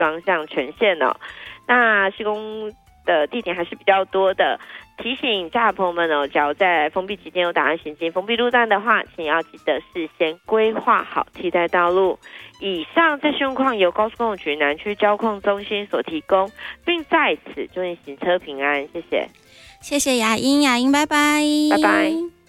双向全线哦。那施工的地点还是比较多的，提醒驾驶朋友们哦，只要在封闭期间有打算行经封闭路段的话，请要记得事先规划好替代道路。以上这些况由高速公路局南区交控中心所提供，并在此祝你行车平安，谢谢。 谢谢雅英，雅英拜拜， 拜拜。